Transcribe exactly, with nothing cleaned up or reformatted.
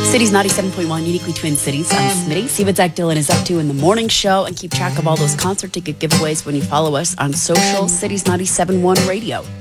Cities ninety-seven point one, uniquely Twin Cities. I'm Smitty. See what Zach Dylan is up to in the morning show and keep track of all those concert ticket giveaways when you follow us on social. Cities ninety-seven point one Radio.